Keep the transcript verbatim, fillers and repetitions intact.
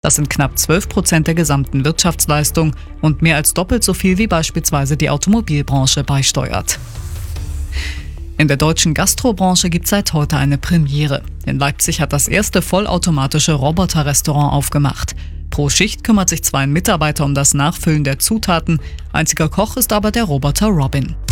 Das sind knapp zwölf Prozent der gesamten Wirtschaftsleistung und mehr als doppelt so viel wie beispielsweise die Automobilbranche beisteuert. In der deutschen Gastrobranche gibt es seit heute eine Premiere. In Leipzig hat das erste vollautomatische Roboter-Restaurant aufgemacht. Pro Schicht kümmert sich zwar ein Mitarbeiter um das Nachfüllen der Zutaten, einziger Koch ist aber der Roboter Robin.